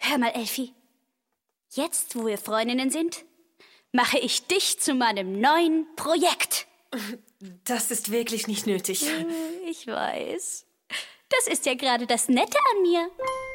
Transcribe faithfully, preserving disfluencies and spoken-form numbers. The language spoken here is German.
Hör mal, Elfi. Jetzt, wo wir Freundinnen sind, mache ich dich zu meinem neuen Projekt. Das ist wirklich nicht nötig. Ich weiß. Das ist ja gerade das Nette an mir.